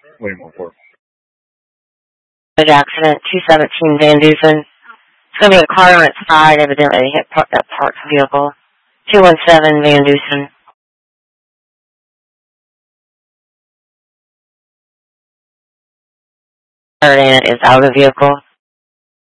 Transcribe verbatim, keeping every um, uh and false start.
William one four. Accident, two seventeen Van Dusen. It's going to be a car on its side, evidently hit par- that parked vehicle. two one seven Van Dusen. Is out of the vehicle.